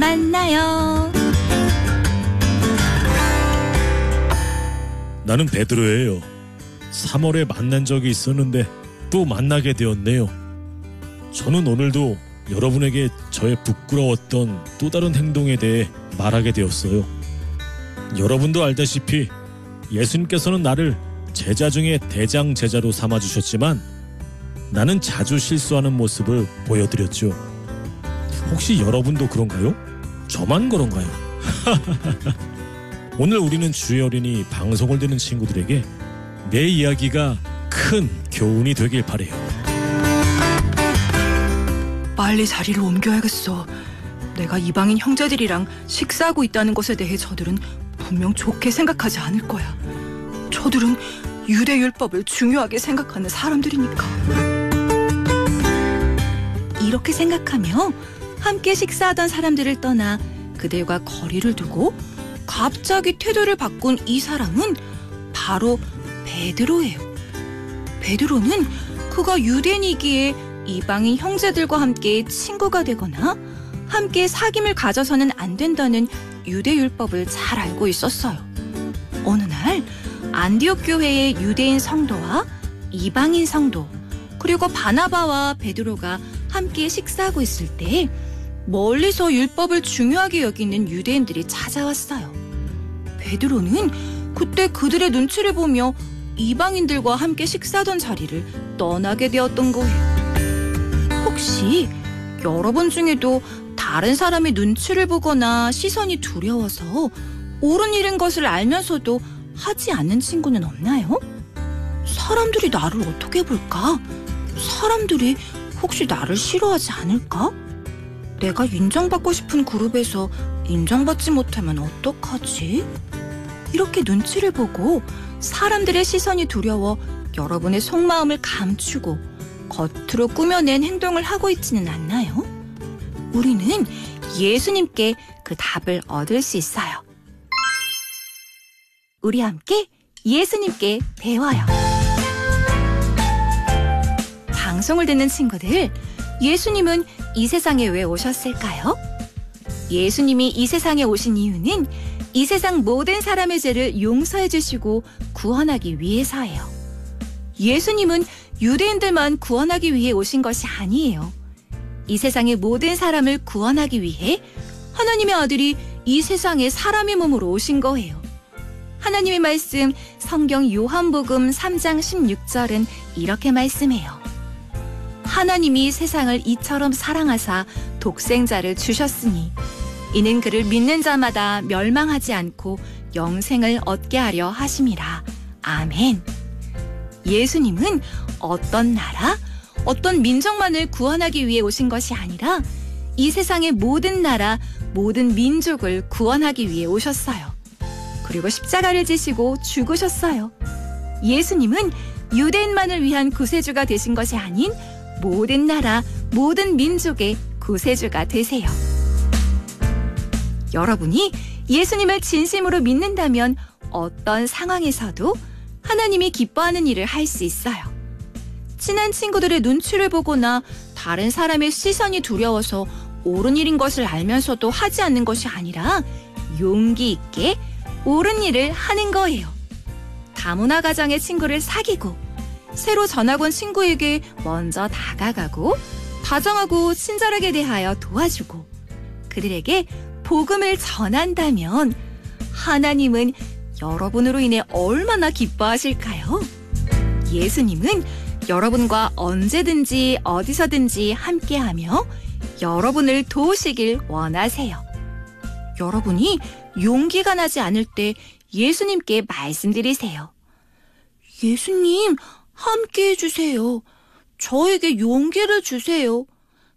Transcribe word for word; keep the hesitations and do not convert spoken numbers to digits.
만나요. 나는 베드로예요. 삼월에 만난 적이 있었는데 또 만나게 되었네요. 저는 오늘도 여러분에게 저의 부끄러웠던 또 다른 행동에 대해 말하게 되었어요. 여러분도 알다시피 예수님께서는 나를 제자 중에 대장 제자로 삼아주셨지만 나는 자주 실수하는 모습을 보여드렸죠. 혹시 여러분도 그런가요? 저만 그런가요? 오늘 우리는 주의 어린이 방송을 듣는 친구들에게 내 이야기가 큰 교훈이 되길 바래요. 빨리 자리를 옮겨야겠어. 내가 이방인 형제들이랑 식사하고 있다는 것에 대해 저들은 분명 좋게 생각하지 않을 거야. 저들은 유대율법을 중요하게 생각하는 사람들이니까. 이렇게 생각하며 함께 식사하던 사람들을 떠나 그들과 거리를 두고 갑자기 태도를 바꾼 이 사람은 바로 베드로예요. 베드로는 그가 유대인이기에 이방인 형제들과 함께 친구가 되거나 함께 사귐을 가져서는 안 된다는 유대율법을 잘 알고 있었어요. 어느 날 안디옥 교회의 유대인 성도와 이방인 성도 그리고 바나바와 베드로가 함께 식사하고 있을 때 멀리서 율법을 중요하게 여기는 유대인들이 찾아왔어요. 베드로는 그때 그들의 눈치를 보며 이방인들과 함께 식사하던 자리를 떠나게 되었던 거예요. 혹시 여러분 중에도 다른 사람의 눈치를 보거나 시선이 두려워서 옳은 일인 것을 알면서도 하지 않는 친구는 없나요? 사람들이 나를 어떻게 볼까? 사람들이 혹시 나를 싫어하지 않을까? 내가 인정받고 싶은 그룹에서 인정받지 못하면 어떡하지? 이렇게 눈치를 보고 사람들의 시선이 두려워 여러분의 속마음을 감추고 겉으로 꾸며낸 행동을 하고 있지는 않나요? 우리는 예수님께 그 답을 얻을 수 있어요. 우리 함께 예수님께 배워요. 방송을 듣는 친구들, 예수님은 이 세상에 왜 오셨을까요? 예수님이 이 세상에 오신 이유는 이 세상 모든 사람의 죄를 용서해 주시고 구원하기 위해서예요. 예수님은 유대인들만 구원하기 위해 오신 것이 아니에요. 이 세상의 모든 사람을 구원하기 위해 하나님의 아들이 이 세상에 사람의 몸으로 오신 거예요. 하나님의 말씀 성경 요한복음 삼 장 십육 절은 이렇게 말씀해요. 하나님이 세상을 이처럼 사랑하사 독생자를 주셨으니 이는 그를 믿는 자마다 멸망하지 않고 영생을 얻게 하려 하심이라. 아멘. 예수님은 어떤 나라, 어떤 민족만을 구원하기 위해 오신 것이 아니라 이 세상의 모든 나라, 모든 민족을 구원하기 위해 오셨어요. 그리고 십자가를 지시고 죽으셨어요. 예수님은 유대인만을 위한 구세주가 되신 것이 아닌 모든 나라, 모든 민족의 구세주가 되세요. 여러분이 예수님을 진심으로 믿는다면 어떤 상황에서도 하나님이 기뻐하는 일을 할 수 있어요. 친한 친구들의 눈치를 보거나 다른 사람의 시선이 두려워서 옳은 일인 것을 알면서도 하지 않는 것이 아니라 용기 있게 옳은 일을 하는 거예요. 다문화 가정의 친구를 사귀고 새로 전학 온 친구에게 먼저 다가가고 다정하고 친절하게 대하여 도와주고 그들에게 복음을 전한다면 하나님은 여러분으로 인해 얼마나 기뻐하실까요? 예수님은 여러분과 언제든지 어디서든지 함께하며 여러분을 도우시길 원하세요. 여러분이 용기가 나지 않을 때 예수님께 말씀드리세요. 예수님, 함께 해주세요. 저에게 용기를 주세요.